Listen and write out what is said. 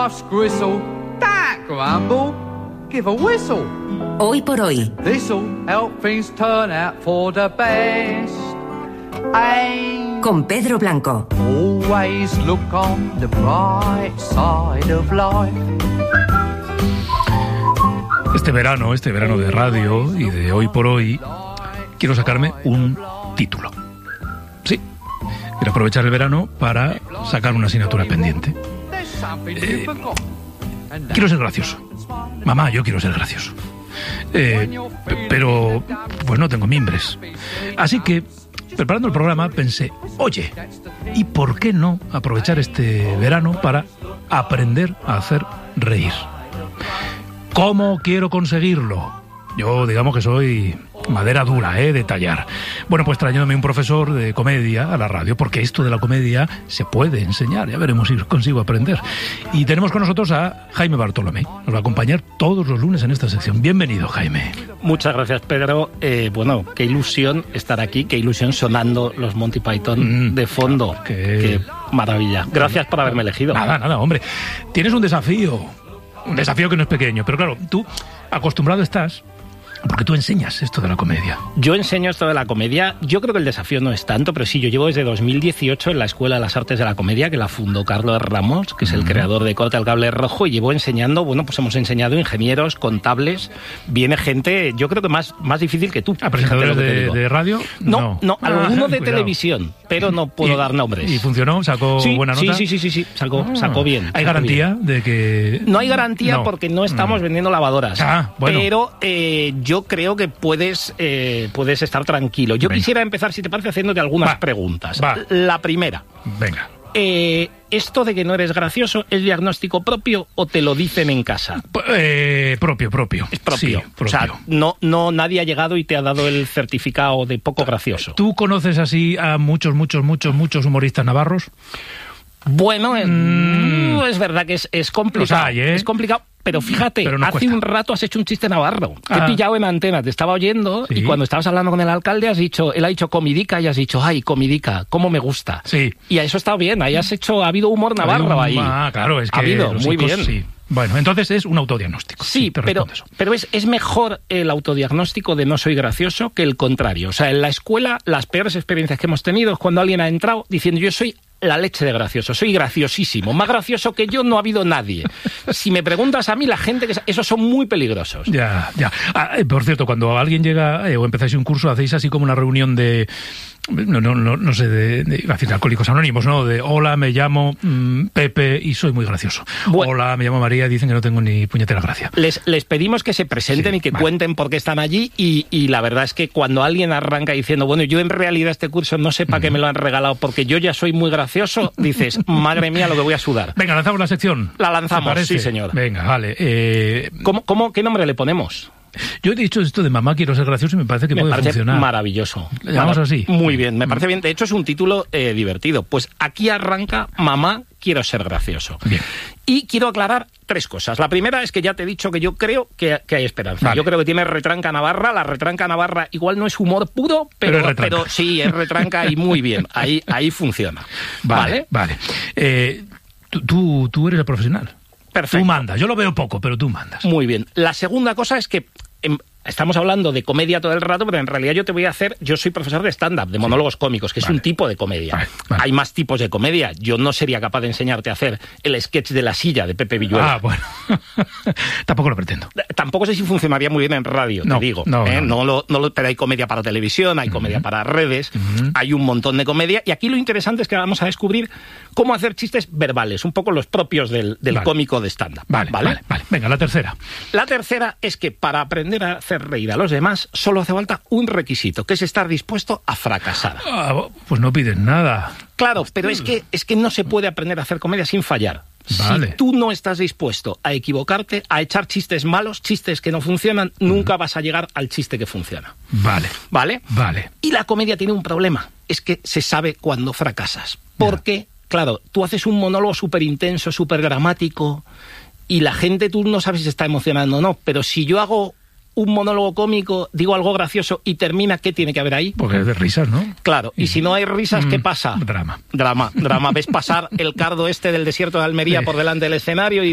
laughs gristle, that grumble, give a whistle. Hoy por hoy. This'll help things turn out for the best. Con Pedro Blanco. Always look on the bright side of life. Este verano de radio y de Hoy por Hoy, quiero sacarme un título. Sí, quiero aprovechar el verano para sacar una asignatura pendiente. Quiero ser gracioso. Mamá, yo quiero ser gracioso. Pero pues no tengo mimbres. Así que, preparando el programa, pensé, oye, ¿y por qué no aprovechar este verano para aprender a hacer reír? ¿Cómo quiero conseguirlo? Yo, digamos que soy madera dura, de tallar. Bueno, pues trayéndome un profesor de comedia a la radio, porque esto de la comedia se puede enseñar, ya veremos si consigo aprender. Y tenemos con nosotros a Jaime Bartolomé. Nos va a acompañar todos los lunes en esta sección. Bienvenido, Jaime. Muchas gracias, Pedro. Bueno, qué ilusión estar aquí, qué ilusión sonando los Monty Python de fondo. Qué maravilla. Gracias por haberme elegido. Nada, hombre. Tienes un desafío que no es pequeño, pero claro, tú acostumbrado estás, porque tú enseñas esto de la comedia. Yo enseño esto de la comedia. Yo creo que el desafío no es tanto, pero sí, yo llevo desde 2018 en la Escuela de las Artes de la Comedia, que la fundó Carlos Ramos, que es el creador de Corta el Cable Rojo, y llevo enseñando, bueno, pues hemos enseñado ingenieros, contables, viene gente, yo creo que más difícil que tú. ¿A presentadores de radio? No, alguno de televisión, pero no puedo dar nombres. ¿Y funcionó? ¿Sacó buena nota? Sí, sacó bien. ¿Hay garantía de que...? No hay garantía porque no estamos vendiendo lavadoras. Bueno. Pero yo creo que puedes estar tranquilo. Yo quisiera empezar, si te parece, haciéndote algunas preguntas. La primera. Venga. ¿Esto de que no eres gracioso es diagnóstico propio o te lo dicen en casa? Propio. Es propio. Sí, propio. O sea, nadie ha llegado y te ha dado el certificado de poco gracioso. ¿Tú conoces así a muchos humoristas navarros? Bueno, es verdad que es complicado. Los hay, Es complicado. Pero fíjate, pero no hace cuesta. un rato has hecho un chiste navarro. Te he pillado en antena, te estaba oyendo, ¿Sí? Y cuando estabas hablando con el alcalde él ha dicho comidica y has dicho, ay, comidica, cómo me gusta. Sí. Y a eso está bien, ha habido humor navarro ahí. Claro, es que ha habido, muy chicos, bien. Sí. Bueno, entonces es un autodiagnóstico. Sí, pero es mejor el autodiagnóstico de no soy gracioso que el contrario. O sea, en la escuela las peores experiencias que hemos tenido es cuando alguien ha entrado diciendo yo soy la leche de gracioso, soy graciosísimo, más gracioso que yo no ha habido nadie. Si me preguntas a mí, la gente, esos son muy peligrosos. Ya. Por cierto, cuando alguien llega o empezáis un curso, hacéis así como una reunión de... No sé, de Alcohólicos Anónimos, ¿no? De hola, me llamo Pepe y soy muy gracioso. Hola, me llamo María y dicen que no tengo ni puñetera gracia. Les pedimos que se presenten y que cuenten por qué están allí y la verdad es que cuando alguien arranca diciendo, bueno, yo en realidad este curso no sé para qué me lo han regalado porque yo ya soy muy gracioso, dices, madre mía, lo que voy a sudar. Venga, lanzamos la sección. La lanzamos, sí, señor. Venga, vale. ¿Qué nombre le ponemos? Yo he dicho esto de mamá quiero ser gracioso y me parece que puede funcionar. Maravilloso. ¿Le llamamos así? Muy bien, me parece bien. De hecho, es un título divertido. Pues aquí arranca Mamá quiero ser gracioso. Bien. Y quiero aclarar 3 cosas. La primera es que ya te he dicho que yo creo que hay esperanza. Vale. Yo creo que tiene retranca navarra. La retranca navarra igual no es humor puro, pero sí, es retranca y muy bien. Ahí funciona. Vale. Tú eres el profesional. Perfecto. Tú mandas. Yo lo veo poco, pero tú mandas. Muy bien. La segunda cosa es que estamos hablando de comedia todo el rato, pero en realidad yo soy profesor de stand-up, de monólogos cómicos, que es un tipo de comedia. Vale. Hay más tipos de comedia. Yo no sería capaz de enseñarte a hacer el sketch de la silla de Pepe Villuela. Bueno. Tampoco lo pretendo. Tampoco sé si funcionaría muy bien en radio, te digo. Pero hay comedia para televisión, hay comedia para redes, hay un montón de comedia. Y aquí lo interesante es que vamos a descubrir cómo hacer chistes verbales, un poco los propios del cómico de stand-up. Vale. Venga, la tercera. La tercera es que para aprender a hacer reír a los demás solo hace falta un requisito, que es estar dispuesto a fracasar. Pues no pides nada. Claro, pero es que no se puede aprender a hacer comedia sin fallar. Vale. Si tú no estás dispuesto a equivocarte, a echar chistes malos, chistes que no funcionan, nunca vas a llegar al chiste que funciona. ¿Vale? Y la comedia tiene un problema, es que se sabe cuando fracasas. Porque, claro, tú haces un monólogo súper intenso, súper dramático, y la gente, tú no sabes si está emocionando o no, pero si yo hago un monólogo cómico, digo algo gracioso y termina, ¿qué tiene que haber ahí? Porque es de risas, ¿no? Claro, y si no hay risas, ¿qué pasa? Drama. Ves pasar el cardo este del desierto de Almería por delante del escenario y